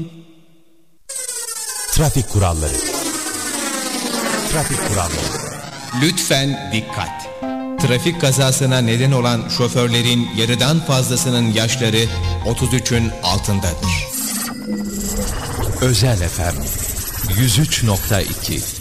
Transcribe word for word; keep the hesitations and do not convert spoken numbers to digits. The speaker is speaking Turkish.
Trafik kuralları. Trafik kuralları. Lütfen dikkat. Trafik kazasına neden olan şoförlerin yarıdan fazlasının yaşları otuz üçün altındadır. Özel F M yüz üç nokta iki